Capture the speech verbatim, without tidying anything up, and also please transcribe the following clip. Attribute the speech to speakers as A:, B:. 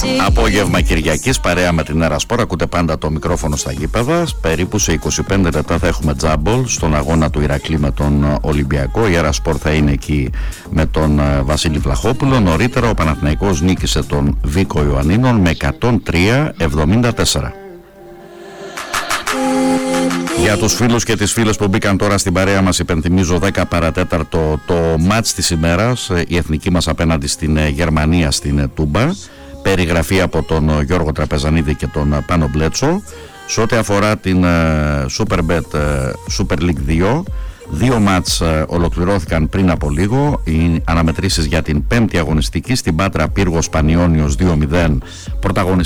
A: Απόγευμα Κυριακής, παρέα με την Ερασπορ. Ακούτε πάντα το μικρόφωνο στα γήπεδα. Περίπου σε είκοσι πέντε λεπτά θα έχουμε τζάμπολ στον αγώνα του Ηρακλή με τον Ολυμπιακό. Η Ερασπορ θα είναι εκεί με τον Βασίλη Βλαχόπουλο. Νωρίτερα ο Παναθηναϊκός νίκησε τον Βίκο Ιωαννίνων με εκατόν τρία εβδομήντα τέσσερα. Για τους φίλους και τις φίλες που μπήκαν τώρα στην παρέα μας, υπενθυμίζω δέκα παρατέταρτο το μάτς της ημέρας, η εθνική μας απέναντι στην Γερμανία στην Τούμπα. Περιγραφή από τον Γιώργο Τραπεζανίδη και τον Πάνο Μπλέτσο. Σε ό,τι αφορά την Superbet Super League δύο, δύο μάτς ολοκληρώθηκαν πριν από λίγο. Οι αναμετρήσεις για την πέμπτη αγωνιστική στην Πάτρα Πύργος Πανιώνιος δύο μηδέν. Πρωταγωνιστή